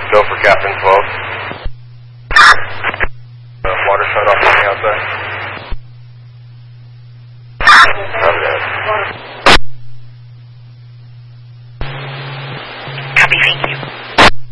Go for Captain 12. Water shut off on the outside.